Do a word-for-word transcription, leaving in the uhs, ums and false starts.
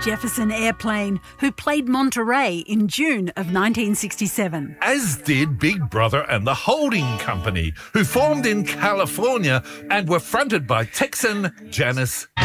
Jefferson Airplane, who played Monterey in June of nineteen sixty-seven. As did Big Brother and the Holding Company, who formed in California and were fronted by Texan Janice